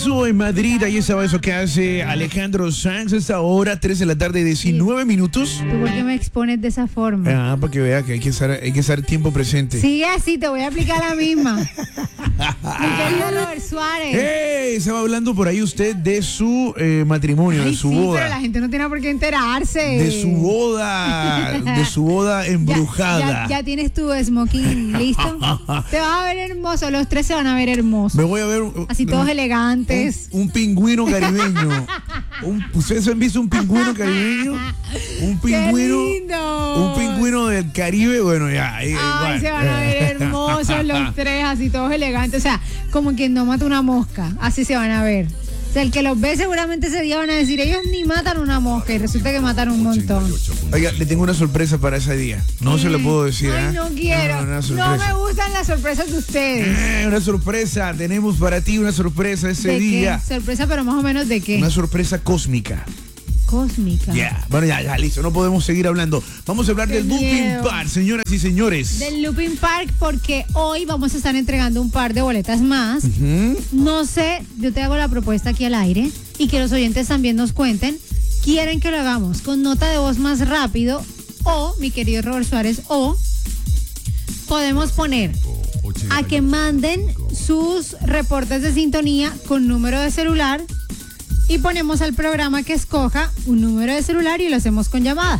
eso en Madrid, ahí estaba eso que hace Alejandro Sanz a esta hora, 3 de la tarde, 19 minutos. ¿Tú por qué me expones de esa forma? Para que vea que hay que estar tiempo presente. Sigue así, te voy a aplicar la misma. Mi querido Robert Suárez. ¡Hey! Estaba hablando por ahí usted de su matrimonio, Ay, de su sí, boda. pero la gente no tiene por qué enterarse. De su boda embrujada. Ya tienes tu smoking listo. Te vas a ver hermoso, los tres se van a ver hermosos. Me voy a ver así todos elegantes. Un pingüino caribeño. ¿Ustedes han visto un pingüino caribeño? Un pingüino. ¡Qué lindo! Un pingüino del Caribe, bueno, ya. Ay, se van a ver hermosos los tres, así todos elegantes. O sea, como quien no mata una mosca. Así se van a ver. O sea, el que los ve seguramente ese día van a decir, ellos ni matan una mosca y resulta que matan un montón. Oiga, le tengo una sorpresa para ese día. No se lo puedo decir. Ay, no quiero. No me gustan las sorpresas de ustedes. Una sorpresa. Tenemos para ti una sorpresa ese día. ¿Qué? Sorpresa, pero más o menos ¿de qué? Una sorpresa cósmica. Cósmica. Bueno, ya, listo. No podemos seguir hablando. Vamos a hablar del Looping Park, señoras y señores. Del Looping Park, porque hoy vamos a estar entregando un par de boletas más. No sé, yo te hago la propuesta aquí al aire y que los oyentes también nos cuenten. ¿Quieren que lo hagamos con nota de voz más rápido? O, mi querido Robert Suárez, o podemos poner a que manden sus reportes de sintonía con número de celular y ponemos al programa que escoja un número de celular y lo hacemos con llamada.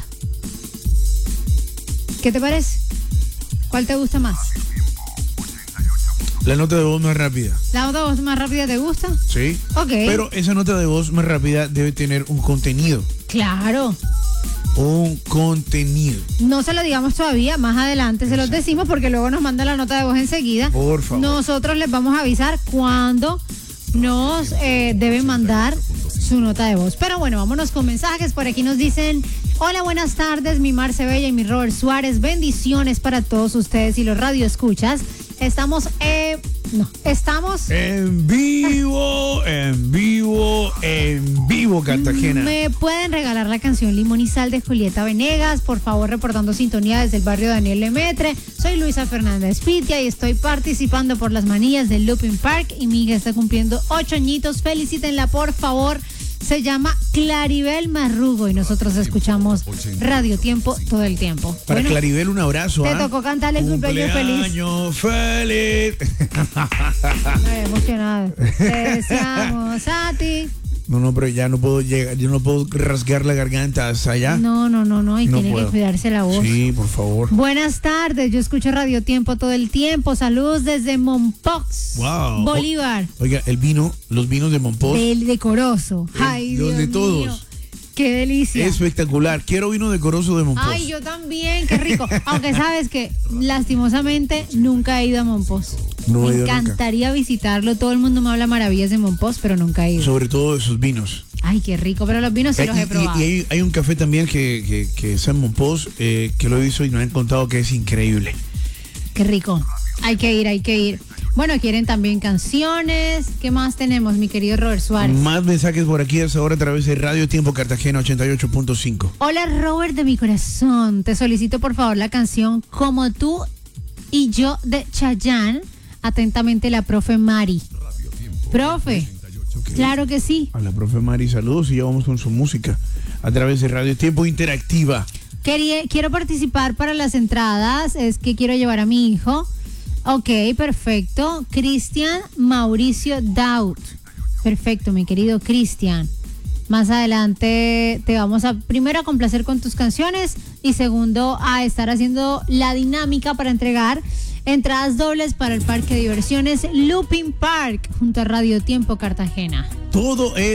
¿Qué te parece? ¿Cuál te gusta más? La nota de voz más rápida. ¿La nota de voz más rápida te gusta? Sí. Ok. Pero esa nota de voz más rápida debe tener un contenido. Claro. Un contenido. No se lo digamos todavía, más adelante se los decimos porque luego nos manda la nota de voz enseguida. Por favor. Nosotros les vamos a avisar cuándo nos deben mandar su nota de voz. Pero bueno, vámonos con mensajes. Por aquí nos dicen: hola, buenas tardes, mi Marce Bella y mi Robert Suárez. Bendiciones para todos ustedes y los radioescuchas. Estamos en vivo, Cartagena. ¿Me pueden regalar la canción Limón y Sal de Julieta Venegas? Por favor, reportando sintonía desde el barrio Daniel Lemaitre. Soy Luisa Fernanda Espitia y estoy participando por las manillas del Looping Park y mi hija está cumpliendo 8 añitos. Felicítenla, por favor. Se llama Claribel Marrugo y nosotros escuchamos Radio Tiempo todo el tiempo. Para Claribel, un abrazo. Te tocó cantarle el cumpleaños feliz. Estoy emocionada. Te deseamos a ti. No, pero ya no puedo llegar, yo no puedo rasgar la garganta hasta allá. No, y no tiene puedo. que cuidarse la voz. Sí, por favor. Buenas tardes, yo escucho Radio Tiempo todo el tiempo. Saludos desde Mompox, wow. Bolívar. Oiga, los vinos de Mompox. Del decoroso. Ay, Dios de mío. Todos. Qué delicia. Espectacular. Quiero vino decoroso de Mompox. Ay, yo también, qué rico. Aunque sabes que lastimosamente nunca he ido a Mompox. No he Me ido encantaría visitarlo. Todo el mundo me habla maravillas de Mompox, pero nunca he ido. Sobre todo de sus vinos. Ay, qué rico. Pero los vinos sí los he probado. Y hay un café también que está en Mompox, que lo he visto y me han contado que es increíble. Qué rico. Hay que ir. Bueno, quieren también canciones. ¿Qué más tenemos, mi querido Robert Suárez? Más mensajes por aquí hasta ahora a través de Radio Tiempo Cartagena 88.5. Hola, Robert de mi corazón. Te solicito por favor la canción Como tú y yo de Chayanne. Atentamente, la profe Mari. Profe. Okay. Claro que sí. A la profe Mari, saludos y ya vamos con su música a través de Radio Tiempo Interactiva. Quiero participar para las entradas. Es que quiero llevar a mi hijo. Ok, perfecto. Cristian Mauricio Daut. Perfecto, mi querido Cristian. Más adelante te vamos a primero a complacer con tus canciones y segundo a estar haciendo la dinámica para entregar entradas dobles para el parque de diversiones Looping Park junto a Radio Tiempo Cartagena. Todo el